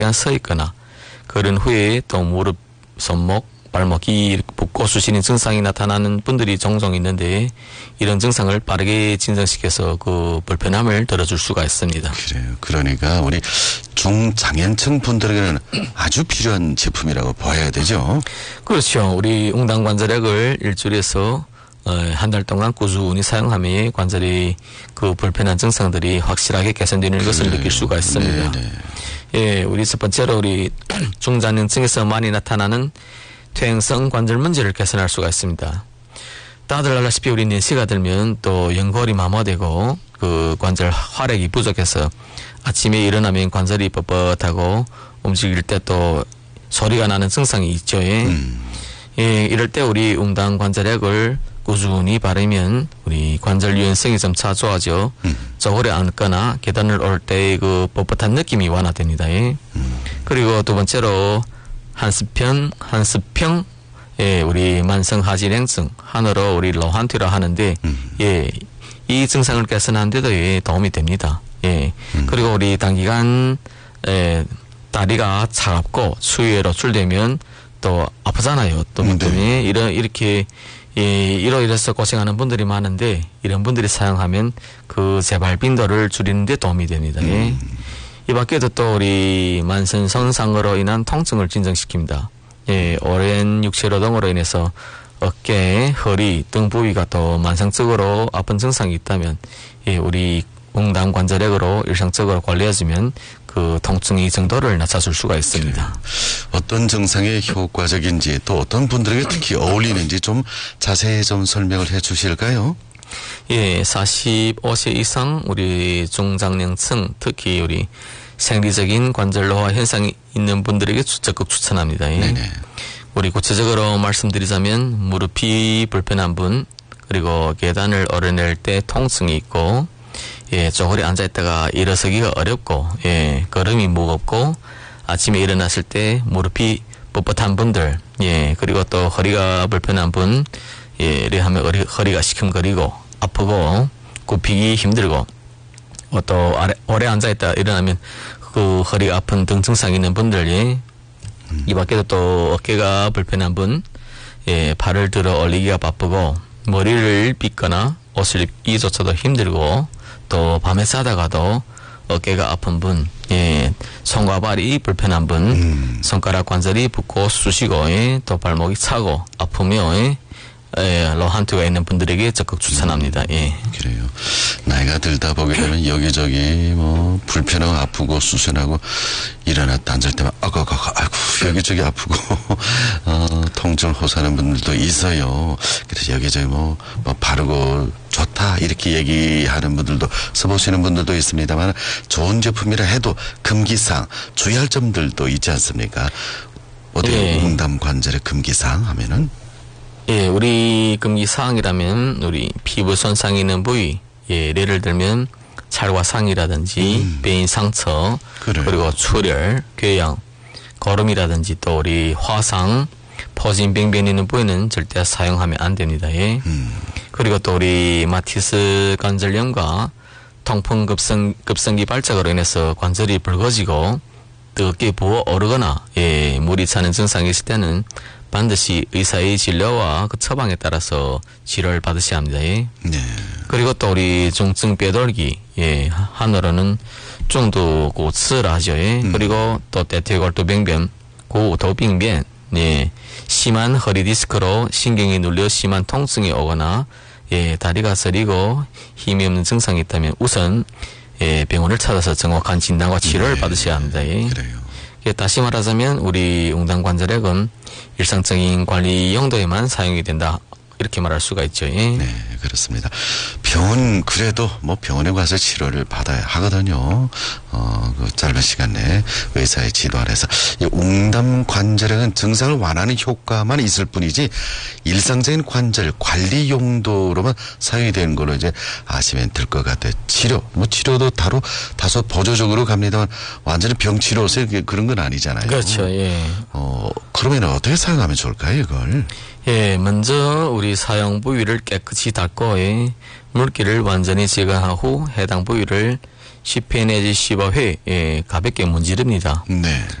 서 있거나 그런 후에 또 무릎, 손목, 발목이 붓고 쑤시는 증상이 나타나는 분들이 종종 있는데 이런 증상을 빠르게 진정시켜서 그 불편함을 덜어줄 수가 있습니다. 그래요. 그러니까 우리 중장년층 분들에게는 아주 필요한 제품이라고 봐야 되죠. 그렇죠. 우리 웅당관절약을 일주일에서 한 달 동안 꾸준히 사용하면 관절이 그 불편한 증상들이 확실하게 개선되는 것을 느낄 수가 있습니다. 네네. 예, 우리 첫 번째로 우리 중장년층에서 많이 나타나는 퇴행성 관절 문제를 개선할 수가 있습니다. 다들 알다시피 우리年시가 들면 또 연골이 마모되고 그 관절 활액이 부족해서 아침에 일어나면 관절이 뻣뻣하고 움직일 때 또 소리가 나는 증상이 있죠. 예, 이럴 때 우리 웅당 관절약을 꾸준히 바르면 우리 관절 유연성이 점차 좋아져 저고리 앉거나 계단을 오를 때 그 뻣뻣한 느낌이 완화됩니다. 예. 그리고 두 번째로 한스평, 예, 우리 만성하지랭증, 한어로 우리 로한티라 하는데, 예, 이 증상을 개선하는 데도 예, 도움이 됩니다. 예. 그리고 우리 단기간, 다리가 차갑고 추위에 노출되면 또 아프잖아요. 또 때문에 이렇게 이래서 고생하는 분들이 많은데 이런 분들이 사용하면 그 재발 빈도를 줄이는 데 도움이 됩니다. 예. 이 밖에도 또 우리 만성 손상으로 인한 통증을 진정시킵니다. 예, 오랜 육체노동으로 인해서 어깨, 허리 등 부위가 또 만성적으로 아픈 증상이 있다면 예, 우리 웅당 관절약으로 일상적으로 관리해주면 그 통증의 정도를 낮춰줄 수가 있습니다. 어떤 증상이 효과적인지 또 어떤 분들에게 특히 어울리는지 좀 자세히 좀 설명을 해 주실까요? 예, 45세 이상 우리 중장년층 특히 우리 생리적인 관절 노화 현상이 있는 분들에게 적극 추천합니다. 예. 네네. 우리 구체적으로 말씀드리자면 무릎이 불편한 분 그리고 계단을 오르낼 때 통증이 있고 예, 쪼그려 앉아있다가 일어서기가 어렵고 예, 걸음이 무겁고 아침에 일어났을 때 무릎이 뻣뻣한 분들 예, 그리고 또 허리가 불편한 분 예, 이래 하면 허리가 시큼거리고 아프고 굽히기 힘들고 또 오래 앉아있다 일어나면 그 허리가 아픈 등 증상이 있는 분들 예, 이 밖에도 또 어깨가 불편한 분 예, 발을 들어 올리기가 바쁘고 머리를 빗거나 옷을 입기조차도 힘들고 또 밤에 자다가도 어깨가 아픈 분, 예, 손과 발이 불편한 분, 손가락 관절이 붓고 쑤시고, 예, 또 발목이 차고 아프며, 예, 로한트가 있는 분들에게 적극 추천합니다. 예. 그래요. 나이가 들다 보게 되면 여기저기 뭐 불편하고 아프고 수선하고 일어났다 앉을 때만 아이고 여기저기 아프고 통증 호소하는 분들도 있어요. 그래서 여기저기 뭐 바르고 좋다 이렇게 얘기하는 분들도 써보시는 분들도 있습니다만 좋은 제품이라 해도 금기사항 주의할 점들도 있지 않습니까? 어디 웅당 관절의 금기사항 하면은 예, 우리 금기사항이라면 우리 피부 손상이 있는 부위 예, 예를 들면 찰과상이라든지 배인 상처 그리고 출혈, 궤양, 거름이라든지 또 우리 화상, 퍼진 병변 있는 부위는 절대 사용하면 안 됩니다. 예. 그리고 또 우리 마티스 관절염과 통풍 급성기 발작으로 인해서 관절이 붉어지고 뜨겁게 부어오르거나 예, 물이 차는 증상이 있을 때는 반드시 의사의 진료와 그 처방에 따라서 치료를 받으셔야 합니다. 예. 네. 그리고 또 우리 중증 뼈돌기, 예, 한어로는 중도 고츠라 하죠. 예. 그리고 또 대퇴골두병변, 고도病变, 예, 심한 허리 디스크로 신경이 눌려 심한 통증이 오거나, 예, 다리가 저리고 힘이 없는 증상이 있다면 우선 예, 병원을 찾아서 정확한 진단과 치료를 받으셔야 합니다. 예. 그래요. 예, 다시 말하자면 우리 웅당 관절약은 일상적인 관리 용도에만 사용이 된다. 이렇게 말할 수가 있죠. 예. 네, 그렇습니다. 병원 그래도 뭐 병원에 가서 치료를 받아야 하거든요. 그 짧은 시간 내에 의사의 지도 아래서 이 웅담 관절에는 증상을 완화하는 효과만 있을 뿐이지 일상적인 관절 관리 용도로만 사용이 되는 걸로 이제 아시면 될 것 같아요. 치료, 뭐 치료도 다소 보조적으로 갑니다만 완전히 병 치료세 그런 건 아니잖아요. 그렇죠. 예. 그러면 어떻게 사용하면 좋을까요, 이걸? 예, 먼저 우리 사용 부위를 깨끗이 닦고 예, 물기를 완전히 제거한 후 해당 부위를 10회 내지 15회 가볍게 문지릅니다. 네.